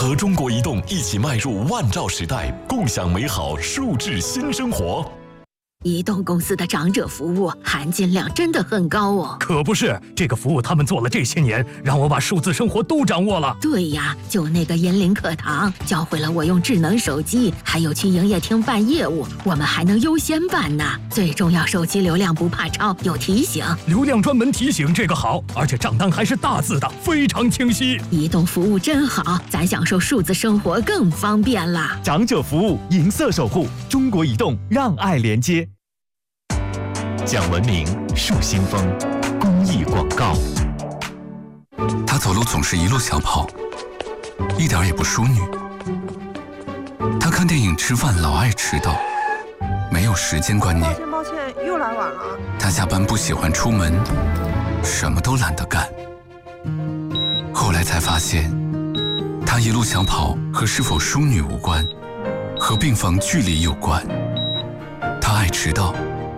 和中国移动一起迈入万兆时代，共享美好数字新生活。 移动公司的长者服务含金量真的很高哦。 可不是，这个服务他们做了这些年，让我把数字生活都掌握了。 对呀，就那个银领课堂，教会了我用智能手机，还有去营业厅办业务，我们还能优先办呢。最重要，手机流量不怕超，有提醒。 流量专门提醒，这个好，而且账单还是大字的，非常清晰。 移动服务真好，咱享受数字生活更方便了。 长者服务，银色守护，中国移动，让爱连接。讲文明树新风公益广告。 他走路总是一路小跑，一点也不淑女。他看电影吃饭老爱迟到，没有时间观念。 抱歉，又来晚了。 他下班不喜欢出门，什么都懒得干。后来才发现，他一路小跑和是否淑女无关，和病房距离有关。他爱迟到，